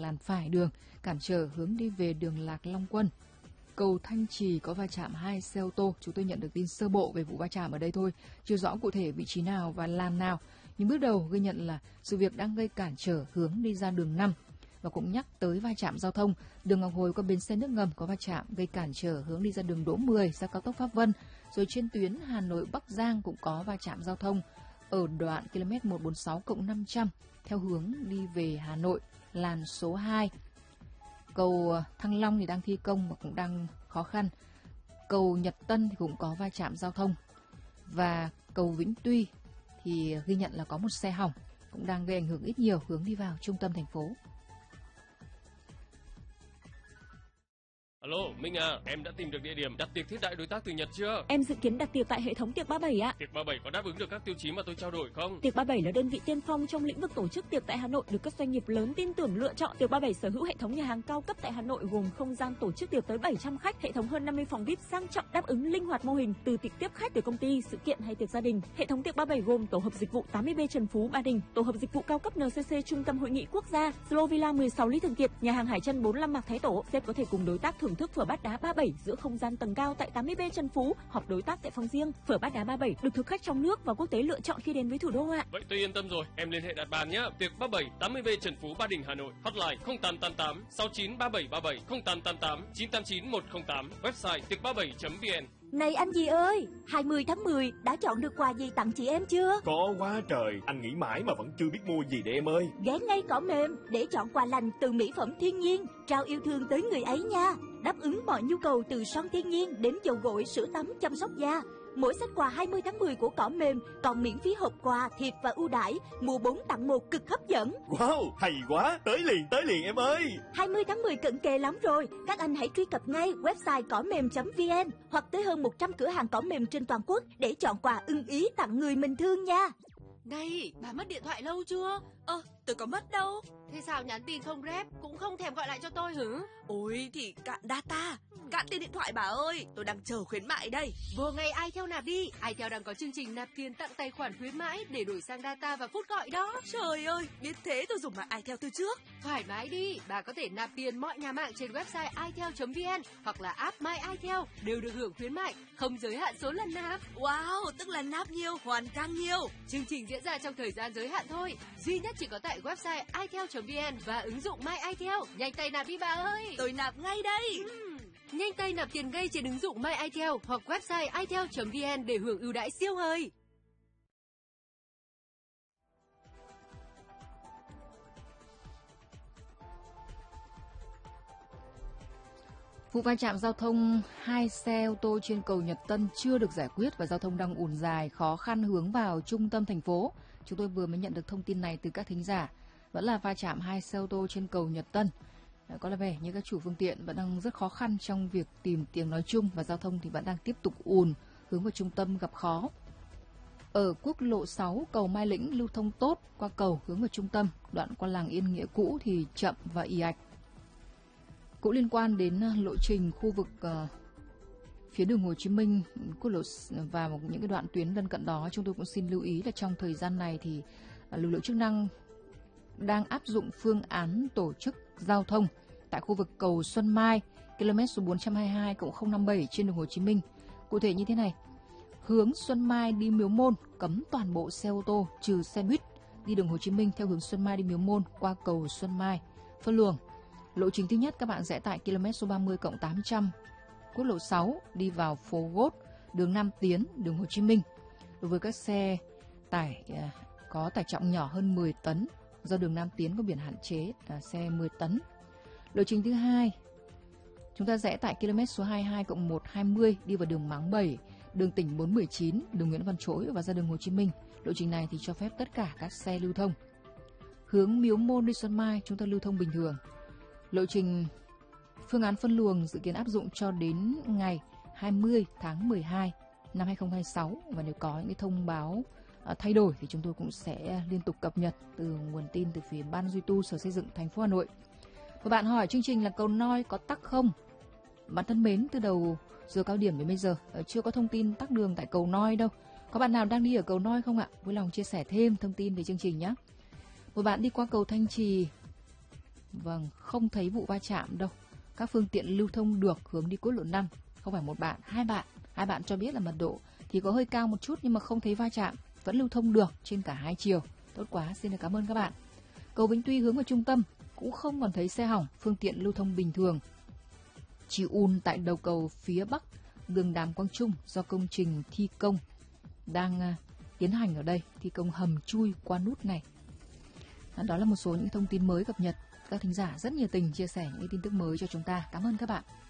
làn phải đường, cản trở hướng đi về đường Lạc Long Quân. Cầu Thanh Trì có va chạm 2 xe ô tô. Chúng tôi nhận được tin sơ bộ về vụ va chạm ở đây thôi, chưa rõ cụ thể vị trí nào và làn nào. Nhưng bước đầu ghi nhận là sự việc đang gây cản trở hướng đi ra đường 5. Và cũng nhắc tới va chạm giao thông, đường Ngọc Hồi qua bến xe nước ngầm có va chạm gây cản trở hướng đi ra đường Đỗ 10 ra cao tốc Pháp Vân. Rồi trên tuyến Hà Nội Bắc Giang cũng có va chạm giao thông ở đoạn km 146+500 theo hướng đi về Hà Nội, làn số 2. Cầu Thăng Long thì đang thi công và cũng đang khó khăn. Cầu Nhật Tân thì cũng có va chạm giao thông. Và cầu Vĩnh Tuy thì ghi nhận là có một xe hỏng, cũng đang gây ảnh hưởng ít nhiều hướng đi vào trung tâm thành phố. Alo, Minh à, em đã tìm được địa điểm đặt tiệc thiết đại đối tác từ Nhật chưa? Em dự kiến đặt tiệc tại hệ thống tiệc 37 ạ. Tiệc 37 có đáp ứng được các tiêu chí mà tôi trao đổi không? Tiệc 37 là đơn vị tiên phong trong lĩnh vực tổ chức tiệc tại Hà Nội, được các doanh nghiệp lớn tin tưởng lựa chọn. Tiệc 37 sở hữu hệ thống nhà hàng cao cấp tại Hà Nội gồm không gian tổ chức tiệc tới 700 khách, hệ thống hơn 50 phòng VIP sang trọng đáp ứng linh hoạt mô hình từ tiệc tiếp khách từ công ty, sự kiện hay tiệc gia đình. Hệ thống tiệc 37 gồm tổ hợp dịch vụ 80B Trần Phú Ba Đình, tổ hợp dịch vụ cao cấp NCC Trung tâm Hội nghị Quốc gia, Slow Villa 16 Lý Thường Kiệt, nhà hàng Hải Chân 45 Mạc Thái Tổ. Sếp có thể cùng đối tác thưởng thức phở bát đá 37 giữa không gian tầng cao tại 80B Trần Phú, họp đối tác tại phòng riêng. Phở bát đá 37 được thực khách trong nước và quốc tế lựa chọn khi đến với thủ đô ạ. Vậy tôi yên tâm rồi, em liên hệ đặt bàn nhé. Tiệc 37 80B Trần Phú Ba Đình Hà Nội, hotline 0888 693737 0888 989 108, website tiệc37.vn. Này anh gì ơi, 20 tháng 10 đã chọn được quà gì tặng chị em chưa? Có quá trời, anh nghĩ mãi mà vẫn chưa biết mua gì để em ơi. Ghé ngay Cỏ Mềm để chọn quà lành từ mỹ phẩm thiên nhiên, trao yêu thương tới người ấy nha. Đáp ứng mọi nhu cầu từ son thiên nhiên đến dầu gội, sữa tắm, chăm sóc da. Mỗi set quà 20 tháng 10 của Cỏ Mềm còn miễn phí hộp quà, thiệp và ưu đãi, mua 4 tặng 1 cực hấp dẫn. Wow, hay quá, tới liền em ơi. 20 tháng 10 cận kề lắm rồi, các anh hãy truy cập ngay website cỏmềm.vn hoặc tới hơn 100 cửa hàng Cỏ Mềm trên toàn quốc để chọn quà ưng ý tặng người mình thương nha. Này, bà mất điện thoại lâu chưa? Tôi có mất đâu. Thế sao nhắn tin không rep, cũng không thèm gọi lại cho tôi hử? Ôi thì cạn data, cạn tiền điện thoại bà ơi, tôi đang chờ khuyến mại đây. Vô ngay iTel nạp đi, iTel đang có chương trình nạp tiền tặng tài khoản khuyến mãi để đổi sang data và phút gọi đó. Trời ơi, biết thế tôi dùng lại iTel từ trước. Thoải mái đi, bà có thể nạp tiền mọi nhà mạng trên website itel.vn hoặc là app My iTel đều được hưởng khuyến mại, không giới hạn số lần nạp. Wow, tức là nạp nhiều, hoàn càng nhiều. Chương trình diễn ra trong thời gian giới hạn thôi, duy nhất chỉ có tại website itel.vn và ứng dụng My iTel. Nhanh tay nạp đi bà ơi. Tôi nạp ngay đây. Nhanh tay nạp tiền ngay trên ứng dụng My iTel hoặc website itel.vn để hưởng ưu đãi siêu hời. Vụ va chạm giao thông 2 xe ô tô trên cầu Nhật Tân chưa được giải quyết và giao thông đang ùn dài, khó khăn hướng vào trung tâm thành phố. Chúng tôi vừa mới nhận được thông tin này từ các thính giả. Vẫn là va chạm 2 xe ô tô trên cầu Nhật Tân. Có vẻ như các chủ phương tiện vẫn đang rất khó khăn trong việc tìm tiếng nói chung và giao thông thì vẫn đang tiếp tục ùn hướng vào trung tâm gặp khó. Ở quốc lộ 6, cầu Mai Lĩnh lưu thông tốt qua cầu hướng vào trung tâm, đoạn qua làng Yên Nghĩa cũ thì chậm và ì ạch. Cũng liên quan đến lộ trình khu vực phía đường Hồ Chí Minh, quốc lộ và những cái đoạn tuyến lân cận đó, chúng tôi cũng xin lưu ý là trong thời gian này thì lực lượng chức năng đang áp dụng phương án tổ chức giao thông tại khu vực cầu Xuân Mai, km số 422+057 trên đường Hồ Chí Minh. Cụ thể như thế này, hướng Xuân Mai đi Miếu Môn cấm toàn bộ xe ô tô trừ xe buýt đi đường Hồ Chí Minh theo hướng Xuân Mai đi Miếu Môn qua cầu Xuân Mai. Phân luồng, lộ trình thứ nhất các bạn sẽ tại km số 30+800 quốc lộ 6 đi vào phố Gốt, đường Nam Tiến, đường Hồ Chí Minh. Đối với các xe tải có tải trọng nhỏ hơn 10 tấn, do đường Nam Tiến có biển hạn chế xe 10 tấn. Lộ trình thứ hai, chúng ta rẽ tại km số 22+120 đi vào đường Máng 7, đường tỉnh 419, đường Nguyễn Văn Trỗi và ra đường Hồ Chí Minh. Lộ trình này thì cho phép tất cả các xe lưu thông. Hướng Miếu Môn đi Xuân Mai chúng ta lưu thông bình thường. Lộ trình phương án phân luồng dự kiến áp dụng cho đến ngày 20 tháng 12 năm 2026 và nếu có những cái thông báo thay đổi thì chúng tôi cũng sẽ liên tục cập nhật từ nguồn tin từ phía Ban Duy tu Sở Xây dựng thành phố Hà Nội. Và bạn hỏi chương trình là cầu Noi có tắc không? Bạn thân mến, từ đầu giờ cao điểm đến bây giờ chưa có thông tin tắc đường tại cầu Noi đâu. Có bạn nào đang đi ở cầu Noi không ạ? Vui lòng chia sẻ thêm thông tin về chương trình nhé. Một bạn đi qua cầu Thanh Trì Vâng, không thấy vụ va chạm đâu. Các phương tiện lưu thông được hướng đi quốc lộ 5. Không phải một bạn, hai bạn. Hai bạn cho biết là mật độ thì có hơi cao một chút nhưng mà không thấy va chạm, vẫn lưu thông được trên cả hai chiều. Tốt quá, xin được cảm ơn các bạn. Cầu Vĩnh Tuy hướng vào trung tâm cũng không còn thấy xe hỏng, phương tiện lưu thông bình thường. Chỉ ùn tại đầu cầu phía Bắc, đường Đàm Quang Trung do công trình thi công đang tiến hành ở đây, thi công hầm chui qua nút này. Đó là một số những thông tin mới cập nhật. Các thính giả rất nhiệt tình chia sẻ những tin tức mới cho chúng ta. Cảm ơn các bạn.